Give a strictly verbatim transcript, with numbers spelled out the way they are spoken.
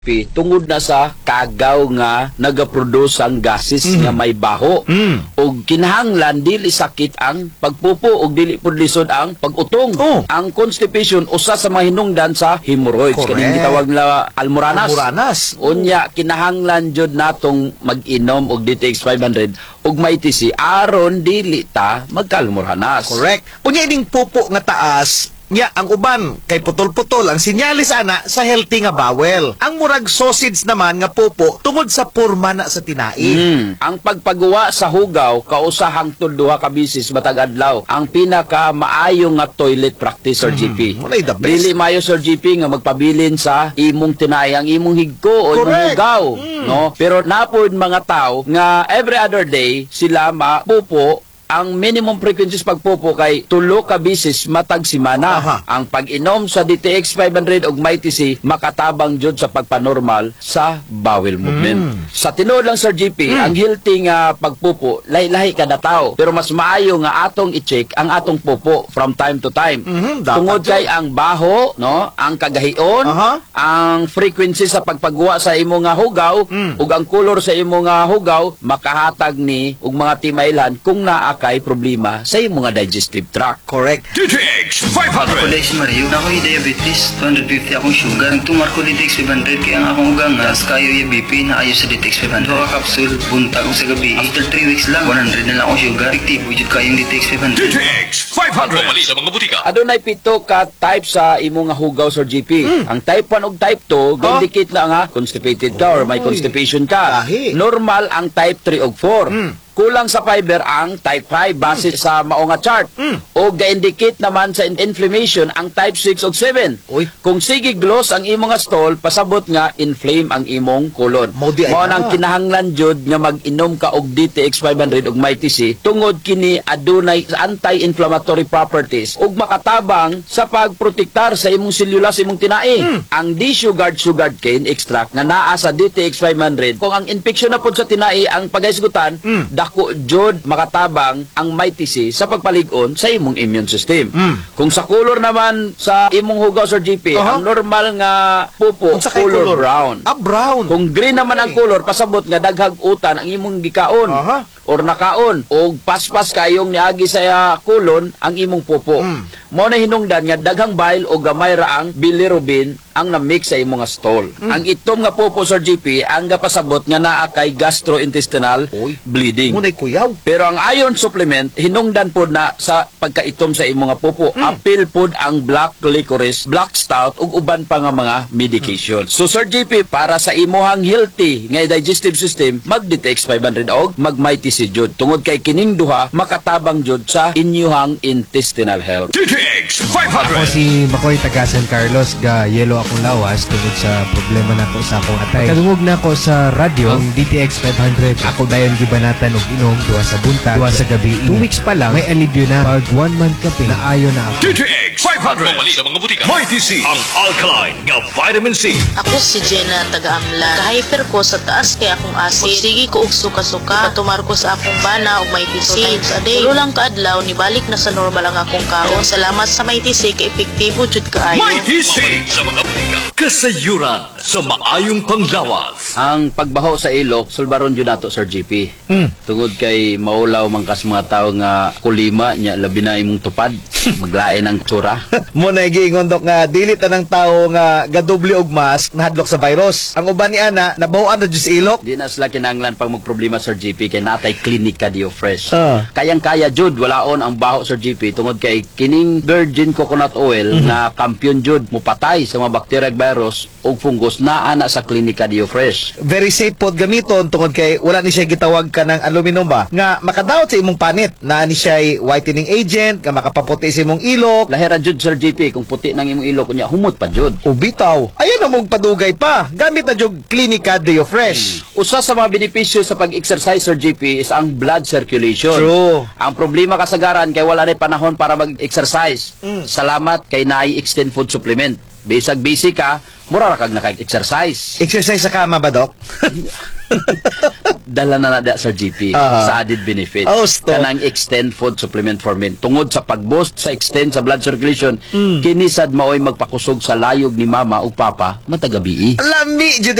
P tungod na sa kagaw nga nagaproduce ang gases Mm. nga may baho Mm. ug kinahanglan dili sakit ang pagpupo ug dili pud lisod ang pag-utong. Oh. Ang constipation usa sa mahinungdan sa hemorrhoids Correct. kaning gitawag na almoranas. Almoranas. Unya kinahanglan jud natong mag-inom og D T X five hundred ug may T C aron dili ta magka-almoranas. Correct. Unya ining pupo nga taas, nya ang uban kay putol-putol ang sinyalis ana sa healthy nga bowel. Ang murag sausage naman nga pupo tungod sa porma na sa tinai. Mm. Ang pagpagawa sa hugaw kausa hangtod duha ka bisis matag adlaw ang pinaka maayo nga toilet practice Sir G P. Walay the best. Dili maayo Sir G P nga magpabilin sa imong tinay ang imong higko o imong Correct. hugaw, Mm. no? Pero napod mga tao nga every other day sila mapupo. Ang minimum frequencies pagpupo kay tulo ka bisis matag semana. Aha. Ang pag-inom sa D T X five hundred ug may T C makatabang jud sa pagpanormal sa bowel movement. Mm. Sa tinuod lang Sir G P, ang healthy nga pagpupo lahi-lahi kada tawo. Pero mas maayo nga atong i-check ang atong pupo from time to time. Mhm, dapat Tungod yun. kay ang baho, no, ang kagahion, Aha. ang frequency sa pagpagawa sa imo nga hugaw Mm. ug ang color sa imo nga hugaw makahatag ni ug mga timaylan kung naa kay problema sa imo nga digestive tract. Correct. D T X five hundred. Ako si Mario, na ako'y diabetes, two hundred fifty akong sugar. Nagtumar ko D T X five hundred kaya ang akong ugang nga, as kayo yung B P na ayo sa D T X five hundred. Dua ka capsule, buntag ko sa gabi. After three weeks lang, one hundred na lang akong sugar. Aktibo jud kayong D T X five D hundred. T X five hundred. Pumali sa mga butika. Adunay pito ka type sa imo nga hugaw Sir G P. Ang type one ug type two Ah. indicate na nga constipated ka or may Oy. constipation ka. Lahi. Normal ang type three ug four. Kulang sa fiber ang type five base sa mao nga chart. O ga-indicate naman sa in- inflammation ang type six ug seven. Uy. Kung sige gloss ang imong nga stool, pasabot nga inflame ang imong colon. Mao di ay Mao na. nang kinahanglan jud nga mag-inom ka og D T X five hundred ug may T C tungod kini adunay anti-inflammatory properties ug makatabang sa pagprotektar sa imong selula sa imong tinai. Ang D-sugared sugared cane extract nga naa sa D T X five hundred kung ang infeksyon na pud sa tinai ang pagaysgutan, dako jud makatabang ang may T C sa pagpalig-on sa imong immune system. Kung sa color naman sa imong hugaw Sir G P, Aha. ang normal nga pupo Unsa kay color brown. Ah, brown. Kung green naman ang color, pasabot nga daghag utan ang imong gikaon Aha. or nakaon o paspas kayong niagi sa uh, kulon ang imong pupo. Mm. Mao na hinungdan nga daghang bile o gamay ra ang bilirubin ang na-mix sa imong nga stool. Ang itom nga pupo Sir G P ang gapasabot nga naa kay gastrointestinal Uy. bleeding. Munay kuyaw. Pero ang iron supplement, hinungdan po na sa pagkaitom sa imong nga pupo. Apil po ang black licorice, black stout, ug uban pa nga mga medication. So Sir G P, para sa imuhang healthy nga digestive system, mag-D T X five hundred og mag-Mighty C jud. Tungod kay kining duha, makatabang jud sa inyuhang intestinal health. D T X five Ako hundred. si Makoy taga San Carlos, ga yelo akong lawas tungod sa problema nako sa akong atay. Kadungog na ako sa radyo ang D T X five hundred. Ako dayon gibanatan og inom duha sa buntag, duha sa gabi. Two weeks pa lang may alibyo na. Pag one month kape na ayo na ako. D T X five hundred. Pumali sa mga butika. May T C. Ang alkaline nga vitamin C. Ako si Jenna taga-Amlan. Ka-hyper ko sa taas kay akong acid. Sige ko og suka-suka. Patumar ko sa akong bana og may T C. Times a day. Tulo lang kaadlaw nibalik na sa normal ang akong kaon. Salamat sa may T C kay epektibo jud kaayo. May T C. Sa mga butika. Kasayuran sa maayong panglawas. Ang pagbaho sa ilok, sulbaron jud nato Sir G P. Tungod kay maulaw man kas mga tawo nga kulima nya labi na imong tupad, maglain ang tsura. Munay giingon dok nga dili tanang tawo nga gadoble og mask nahadlok sa virus. Ang uban ni ana nabaw-an na jud sa ilok. Di na sila kinahanglan pag magproblema Sir G P kay natay klinika Dio Fresh. Ah. Kayang-kaya jud walaon ang baho Sir G P tungod kay kining virgin coconut oil na kampiyon jud mupatay sa mga bacteria ug virus ug fungus naa na sa klinika Dio Fresh. Very safe pod gamiton tungod kay wala ni siya gitawag ka ng aluminum ba nga makadawat sa imong panit na ni siya whitening agent nga makapaputi sa imong ilok. Lahira jud Sir G P kung puti nang imong ilok kunya humot pa jud. O bitaw, ayan na mong padugay pa. Gamit na jug Clinica Deo Fresh. Usa sa mga benepisyo sa pag-exercise Sir G P is ang blood circulation. True. Ang problema kasagaran kay wala na panahon para mag-exercise. Salamat kay naay extend food supplement. Bisag busy ka, mura ra kag naka-exercise. Exercise sa kama ba, Dok? Dala na na sa G P Ah. sa added benefit. Oh, stop. Kanang extend food supplement for men. Tungod sa pag-boost sa extend sa blood circulation, Hmm. kini sad maoy magpakusog sa layog ni mama ug papa matagabi. Lami, jud